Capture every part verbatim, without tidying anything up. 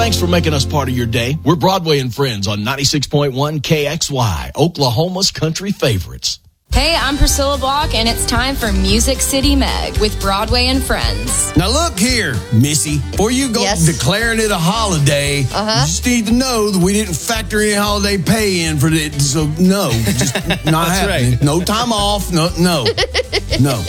Thanks for making us part of your day. We're Broadway and Friends on ninety-six point one K X Y, Oklahoma's country favorites. Hey, I'm Priscilla Block, and it's time for Music City Meg with Broadway and Friends. Now look here, Missy. Before you go Yes. declaring it a holiday, Uh-huh. you just need to know that we didn't factor any holiday pay in for it. So no, just not happening. right. No time off. No, no, no.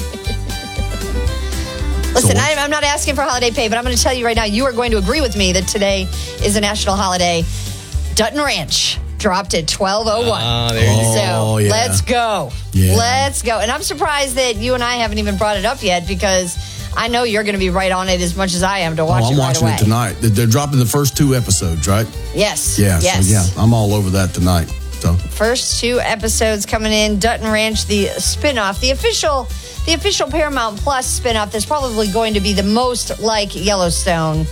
Listen, So I, I'm not asking for holiday pay, but I'm going to tell you right now, you are going to agree with me that today is a national holiday. Dutton Ranch dropped at twelve oh one. Ah, there you go. So Oh, yeah. let's go. Yeah. Let's go. And I'm surprised that you and I haven't even brought it up yet because I know you're going to be right on it as much as I am to watch Oh, I'm it right watching away. it tonight. They're- They're dropping the first two episodes, right? Yes. Yeah. Yes. So yeah, I'm all over that tonight. So First two episodes coming in. Dutton Ranch, the spinoff, the official, the official Paramount Plus spinoff that's probably going to be the most like Yellowstone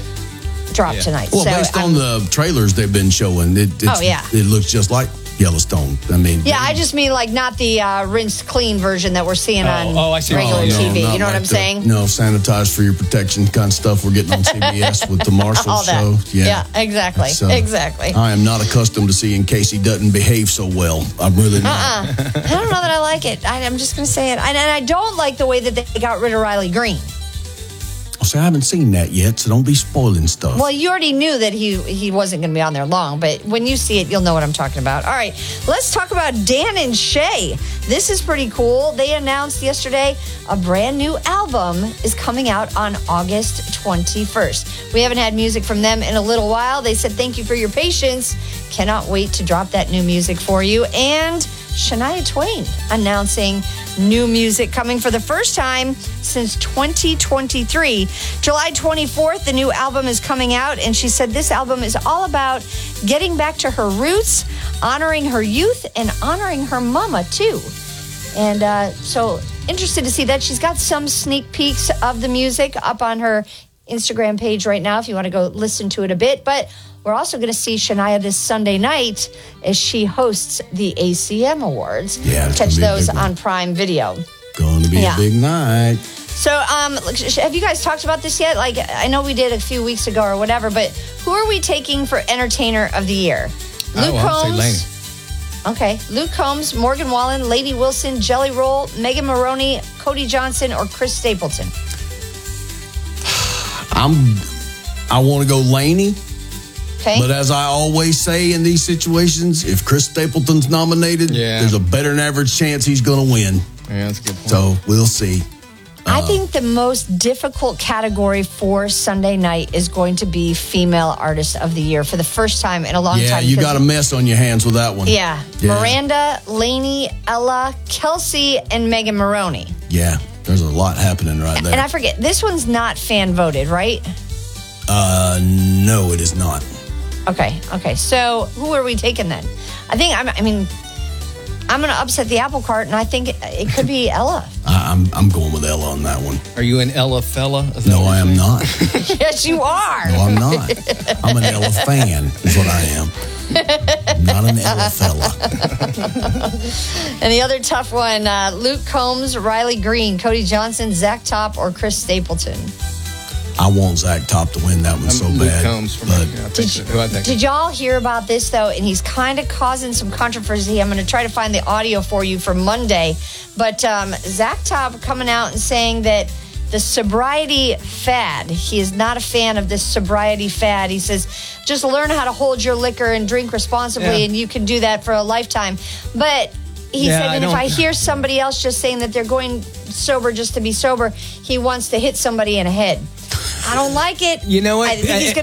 drop Yeah. tonight. well, so based I'm- on the trailers they've been showing, it it's, Oh, yeah. it looks just like Yellowstone. I mean, Yeah, I just mean like not the uh, rinsed clean version that we're seeing on oh, I see what regular you no, mean. T V. not You know what like I'm the- saying? No, sanitized for your protection kind of stuff we're getting on C B S with the Marshall All that. show. Yeah, exactly. So, exactly. I am not accustomed to seeing Casey Dutton behave so well. I'm really not. Uh-uh. I don't know that I like it. I, I'm just going to say it. And, and I don't like the way that they got rid of Riley Green. I'll say I haven't seen that yet, so don't be spoiling stuff. Well, you already knew that he he wasn't going to be on there long, but when you see it, you'll know what I'm talking about. All right, let's talk about Dan and Shay. This is pretty cool. They announced yesterday a brand new album is coming out on August twenty-first. We haven't had music from them in a little while. They said thank you for your patience. Cannot wait to drop that new music for you. And Shania Twain announcing new music coming for the first time since twenty twenty-three. July twenty-fourth, the new album is coming out, and she said this album is all about getting back to her roots, honoring her youth, and honoring her mama, too. And uh, so interested to see that. She's got some sneak peeks of the music up on her Instagram page right now if you want to go listen to it a bit. But we're also going to see Shania this Sunday night as she hosts the A C M Awards. Yeah, it's Catch gonna be a those big one. on Prime Video. Going to be Yeah. a big night. So, um, have you guys talked about this yet? Like, I know we did a few weeks ago or whatever, but who are we taking for Entertainer of the Year? Luke Oh, I'll say Combs. Okay. Luke Combs, Morgan Wallen, Lady Wilson, Jelly Roll, Megan Maroney, Cody Johnson, or Chris Stapleton? I'm. I want to go Laney, Okay. but as I always say in these situations, if Chris Stapleton's nominated, Yeah. there's a better than average chance he's going to win. Yeah, that's a good point. So we'll see. I think the most difficult category for Sunday night is going to be Female Artist of the Year for the first time in a long Yeah, time. you because- got a mess on your hands with that one. Yeah. Yeah. Miranda, Lainey, Ella, Kelsey, and Megan Maroney. Yeah, there's a lot happening right there. And I forget, this one's not fan voted, right? uh, no, it is not. Okay, okay. So who are we taking then? I think, I'm, I mean, I'm going to upset the apple cart, and I think it, it could be Ella. I, I'm I'm going with Ella on that one. Are you an Ella fella? Is that No, what I you're am saying? not. Yes, you are. No, I'm not. I'm an Ella fan, is what I am. I'm not an Ella fella. And the other tough one, uh, Luke Combs, Riley Green, Cody Johnson, Zach Top, or Chris Stapleton. I want Zach Top to win that one so Luke bad. Combs for but me. Yeah, I think Did, so. Who I think. did y'all hear about this, though? And he's kind of causing some controversy. I'm going to try to find the audio for you for Monday. But um, Zach Top coming out and saying that the sobriety fad, he is not a fan of this sobriety fad. He says, just learn how to hold your liquor and drink responsibly, Yeah. and you can do that for a lifetime. But he Yeah, said, I and if don't- I hear somebody else just saying that they're going sober just to be sober, he wants to hit somebody in the head. I don't like it. You know what? I think he's I- going